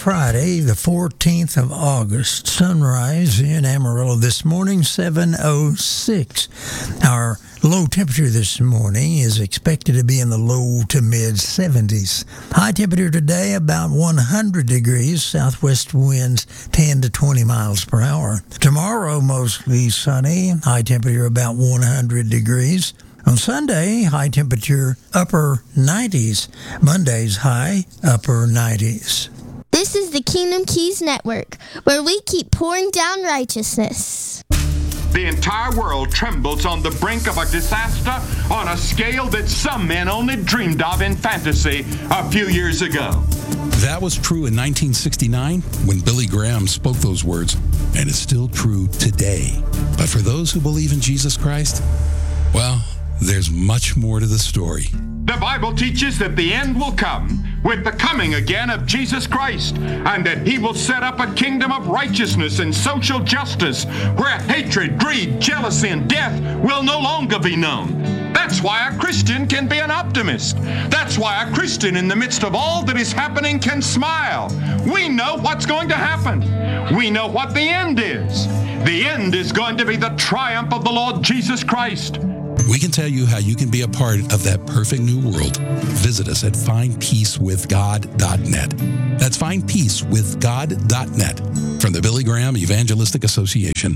Friday, the 14th of August. Sunrise in Amarillo this morning, 7:06. Our low temperature this morning is expected to be in the low to mid 70s. High temperature today about 100 degrees, southwest winds 10 to 20 miles per hour. Tomorrow mostly sunny, high temperature about 100 degrees. On Sunday, high temperature upper 90s. Monday's high upper 90s. This is the Kingdom Keys Network, where we keep pouring down righteousness. The entire world trembles on the brink of a disaster on a scale that some men only dreamed of in fantasy a few years ago. That was true in 1969 when Billy Graham spoke those words, and it's still true today. But for those who believe in Jesus Christ, well, there's much more to the story. The Bible teaches that the end will come with the coming again of Jesus Christ, and that he will set up a kingdom of righteousness and social justice where hatred, greed, jealousy, and death will no longer be known. That's why a Christian can be an optimist. That's why a Christian in the midst of all that is happening can smile. We know what's going to happen. We know what the end is. The end is going to be the triumph of the Lord Jesus Christ. We can tell you how you can be a part of that perfect new world. Visit us at findpeacewithgod.net. That's findpeacewithgod.net from the Billy Graham Evangelistic Association.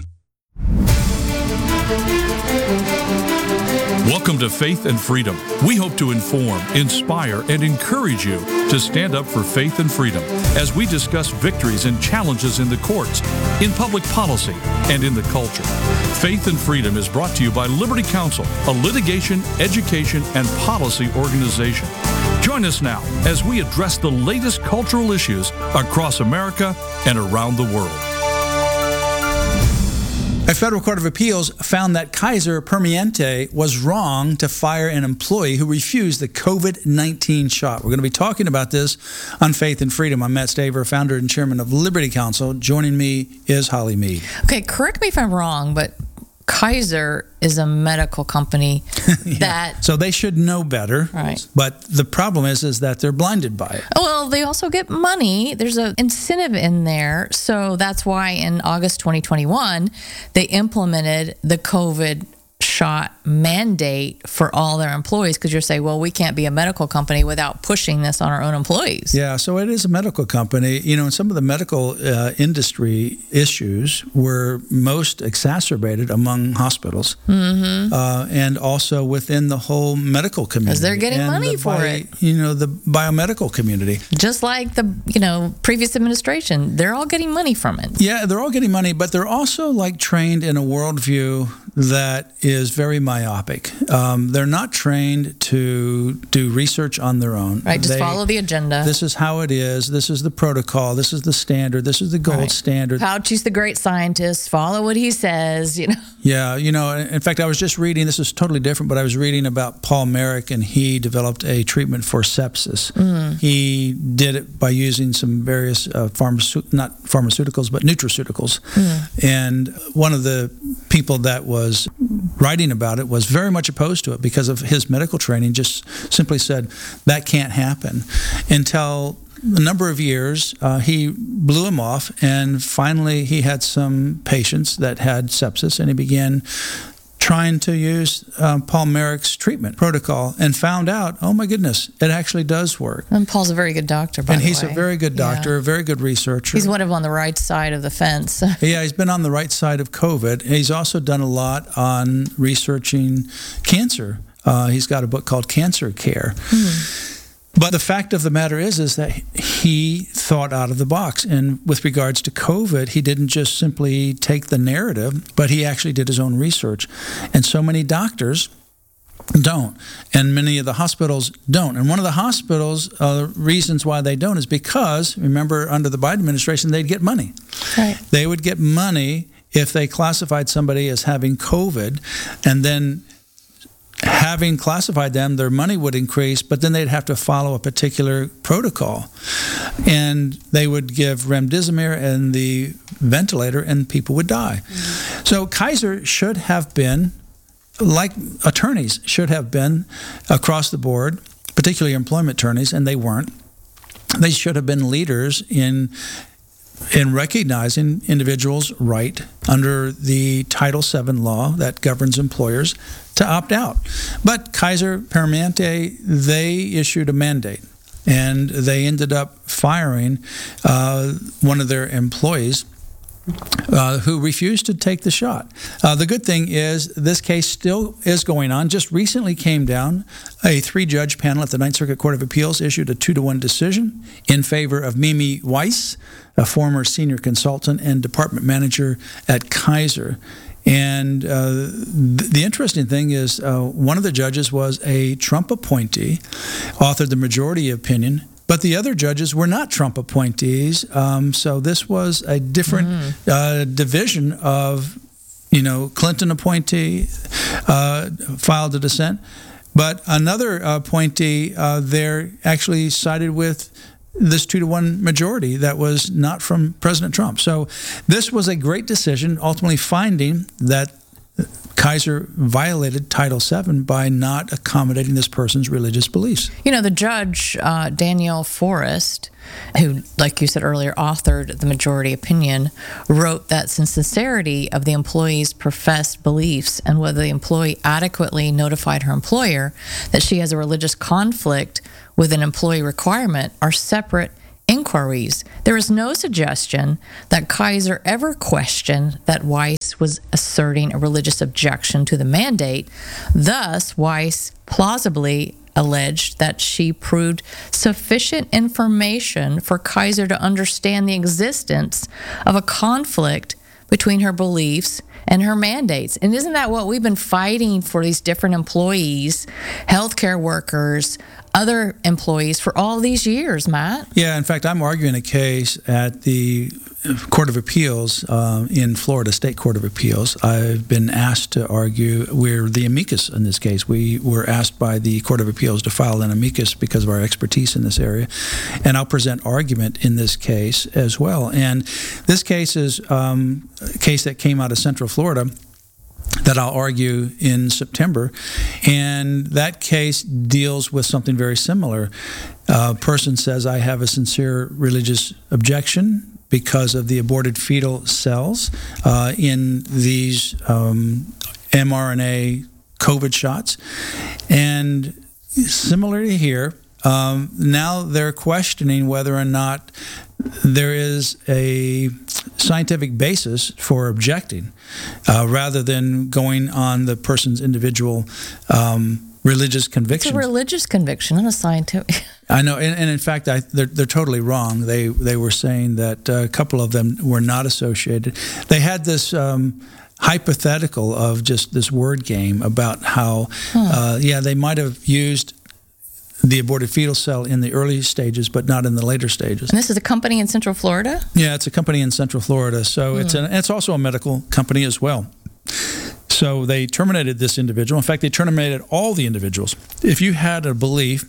Welcome to Faith and Freedom. We hope to inform, inspire, and encourage you to stand up for faith and freedom as we discuss victories and challenges in the courts, in public policy, and in the culture. Faith and Freedom is brought to you by Liberty Counsel, a litigation, education, and policy organization. Join us now as we address the latest cultural issues across America and around the world. A federal court of appeals found that Kaiser Permanente was wrong to fire an employee who refused the COVID-19 shot. We're going to be talking about this on Faith and Freedom. I'm Matt Staver, founder and chairman of Liberty Counsel. Joining me is Holly Mead. Okay, correct me if I'm wrong, but Kaiser is a medical company that... So they should know better. Right. But the problem is that they're blinded by it. Well, they also get money. There's an incentive in there. So that's why in August 2021, they implemented the COVID shot mandate for all their employees, because you're saying, well, we can't be a medical company without pushing this on our own employees. Yeah, so it is a medical company. You know, and some of the medical industry issues were most exacerbated among hospitals, and also within the whole medical community. Because they're getting money for it. You know, the biomedical community. Just like the, previous administration, they're all getting money from it. Yeah, they're all getting money, but they're also trained in a worldview that is very myopic. They're not trained to do research on their own. Right, just follow the agenda. This is how it is. This is the protocol. This is the standard. This is the gold standard. Fauci's the great scientist. Follow what he says, Yeah, in fact, I was just reading, this is totally different, but I was reading about Paul Merrick, and he developed a treatment for sepsis. He did it by using some various not pharmaceuticals, but nutraceuticals. And one of the people that was writing about it was very much opposed to it because of his medical training, just simply said that can't happen. Until a number of years, he blew him off, and finally he had some patients that had sepsis, and he began trying to use Paul Merrick's treatment protocol and found out, oh my goodness, it actually does work. And Paul's a very good doctor, by the way. And he's a very good doctor, a very good researcher. He's on the right side of the fence. Yeah, he's been on the right side of COVID. He's also done a lot on researching cancer. He's got a book called Cancer Care. But the fact of the matter is that he thought out of the box. And with regards to COVID, he didn't just simply take the narrative, but he actually did his own research. And so many doctors don't. And many of the hospitals don't. And one of the hospitals' reasons why they don't is because, remember, under the Biden administration, they'd get money. Right. They would get money if they classified somebody as having COVID, and then having classified them, their money would increase, but then they'd have to follow a particular protocol. And they would give remdesivir and the ventilator, and people would die. So Kaiser should have been, like attorneys should have been across the board, particularly employment attorneys, and they weren't. they should have been leaders in recognizing individuals' right under the Title VII law that governs employers to opt out. But Kaiser Permanente, they issued a mandate, and they ended up firing one of their employees who refused to take the shot. The good thing is this case still is going on. Just recently came down. A 3-judge panel at the Ninth Circuit Court of Appeals issued a 2-1 decision in favor of Mimi Weiss, a former senior consultant and department manager at Kaiser. And the interesting thing is one of the judges was a Trump appointee, authored the majority opinion, but the other judges were not Trump appointees. So this was a different division of, Clinton appointee filed a dissent. But another appointee there actually sided with this 2-1 majority that was not from President Trump. So this was a great decision, ultimately finding that Kaiser violated Title VII by not accommodating this person's religious beliefs. The judge, Danielle Forrest, who, like you said earlier, authored the majority opinion, wrote that since the sincerity of the employee's professed beliefs and whether the employee adequately notified her employer that she has a religious conflict with an employee requirement are separate inquiries. There is no suggestion that Kaiser ever questioned that Weiss was asserting a religious objection to the mandate. Thus, Weiss plausibly alleged that she proved sufficient information for Kaiser to understand the existence of a conflict between her beliefs and her mandates. And isn't that what we've been fighting for, these different employees, healthcare workers, other employees, for all these years, Matt? Yeah, in fact, I'm arguing a case at the Court of Appeals in Florida, State Court of Appeals. I've been asked to argue. We're the amicus in this case. We were asked by the Court of Appeals to file an amicus because of our expertise in this area. And I'll present argument in this case as well. And this case is a case that came out of Central Florida that I'll argue in September. And that case deals with something very similar. A person says, I have a sincere religious objection because of the aborted fetal cells in these mRNA COVID shots. And similarly here, now they're questioning whether or not there is a scientific basis for objecting, rather than going on the person's individual religious conviction. It's a religious conviction, not a scientific. I know, and in fact, they're totally wrong. They were saying that a couple of them were not associated. They had this hypothetical of just this word game about how, they might have used the aborted fetal cell in the early stages, but not in the later stages. And this is a company in Central Florida? Yeah, it's a company in Central Florida. So it's also a medical company as well. So they terminated this individual. In fact, they terminated all the individuals. If you had a belief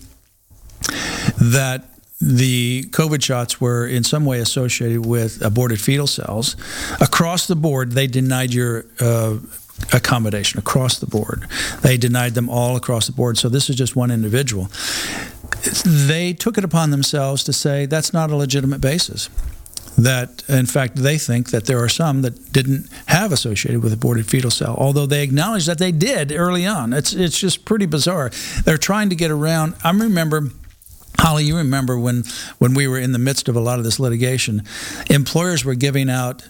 that the COVID shots were in some way associated with aborted fetal cells, across the board, they denied your accommodation across the board. They denied them all across the board. So this is just one individual. They took it upon themselves to say that's not a legitimate basis. That, in fact, they think that there are some that didn't have associated with aborted fetal cell, although they acknowledge that they did early on. It's just pretty bizarre. They're trying to get around. I remember, Holly, you remember when we were in the midst of a lot of this litigation, employers were giving out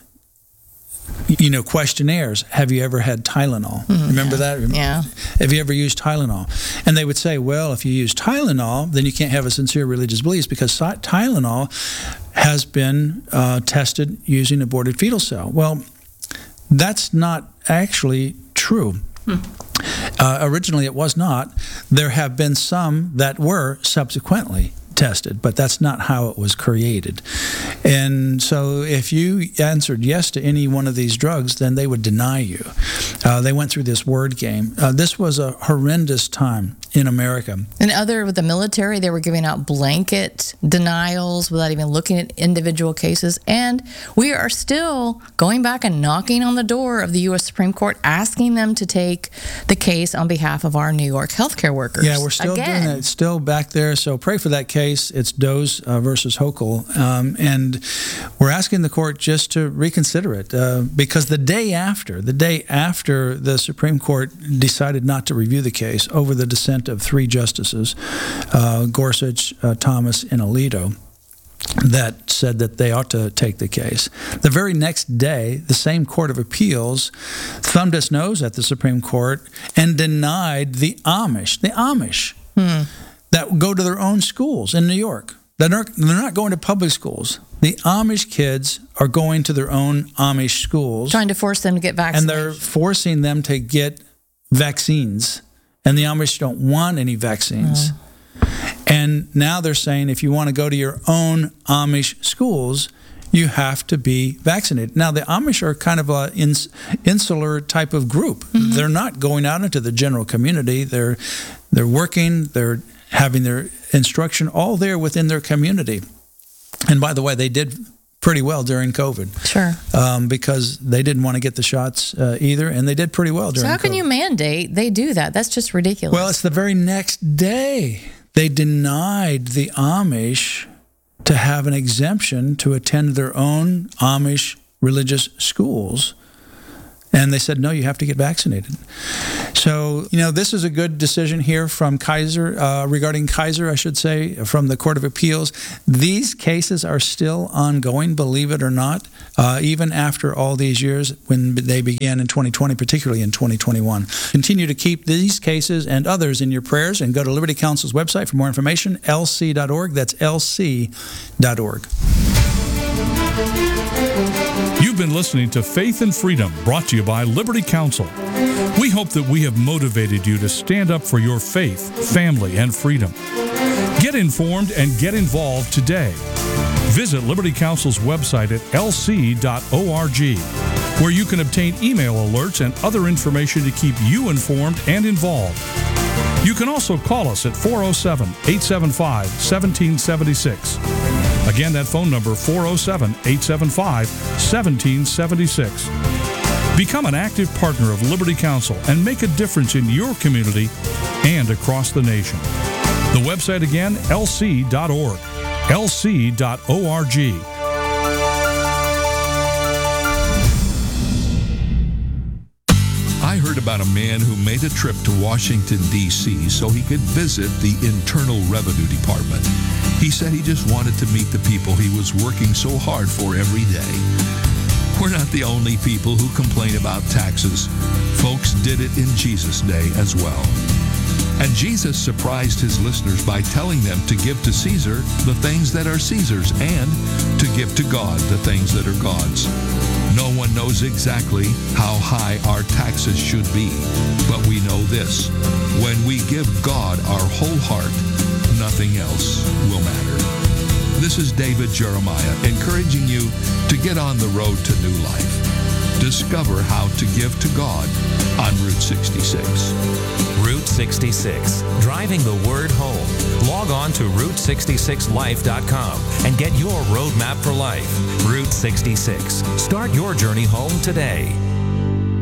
questionnaires. Have you ever had Tylenol? Remember that? Yeah. Have you ever used Tylenol? And they would say, well, if you use Tylenol, then you can't have a sincere religious beliefs because Tylenol has been tested using aborted fetal cell. Well, that's not actually true. Originally, it was not. There have been some that were subsequently tested, but that's not how it was created. And so if you answered yes to any one of these drugs, then they would deny you. They went through this word game. This was a horrendous time in America. And with the military, they were giving out blanket denials without even looking at individual cases. And we are still going back and knocking on the door of the U.S. Supreme Court, asking them to take the case on behalf of our New York healthcare workers. Yeah, we're still doing that. It's still back there. So pray for that case. It's Doe's versus Hochul. And we're asking the court just to reconsider it because the day after the Supreme Court decided not to review the case over the dissent of 3 justices, Gorsuch, Thomas, and Alito, that said that they ought to take the case. The very next day, the same Court of Appeals thumbed its nose at the Supreme Court and denied the Amish that go to their own schools in New York. They're not going to public schools. The Amish kids are going to their own Amish schools. Trying to force them to get vaccinated. And they're forcing them to get vaccines. And the Amish don't want any vaccines. And now they're saying if you want to go to your own Amish schools, you have to be vaccinated. Now, the Amish are kind of an insular type of group. They're not going out into the general community. They're working. They're having their instruction all there within their community. And by the way, they did pretty well during COVID. Sure. Because they didn't want to get the shots either, and they did pretty well during COVID. So how can you mandate they do that? That's just ridiculous. Well, it's the very next day they denied the Amish to have an exemption to attend their own Amish religious schools. And they said, no, you have to get vaccinated. So, this is a good decision here from Kaiser, regarding Kaiser, I should say, from the Court of Appeals. These cases are still ongoing, believe it or not, even after all these years when they began in 2020, particularly in 2021. Continue to keep these cases and others in your prayers and go to Liberty Counsel's website for more information, lc.org. That's lc.org. You've been listening to Faith and Freedom, brought to you by Liberty Counsel. We hope that we have motivated you to stand up for your faith, family, and freedom. Get informed and get involved today. Visit Liberty Counsel's website at lc.org, where you can obtain email alerts and other information to keep you informed and involved. You can also call us at 407-875-1776. Again, that phone number, 407-875-1776. Become an active partner of Liberty Counsel and make a difference in your community and across the nation. The website again, lc.org. lc.org. I heard about a man who made a trip to Washington, D.C. so he could visit the Internal Revenue Department. He said he just wanted to meet the people he was working so hard for every day. We're not the only people who complain about taxes. Folks did it in Jesus' day as well. And Jesus surprised his listeners by telling them to give to Caesar the things that are Caesar's and to give to God the things that are God's. No one knows exactly how high our taxes should be, but we know this. When we give God our whole heart, nothing else will matter. This is David Jeremiah encouraging you to get on the road to new life. Discover how to give to God on Route 66. Route 66, driving the word home. Log on to Route66Life.com and get your roadmap for life. Route 66. Start your journey home today.